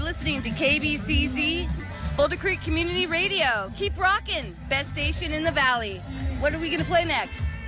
listening to KBCZ, Boulder Creek Community Radio. Keep rocking. Best station in the valley. What are we going to play next?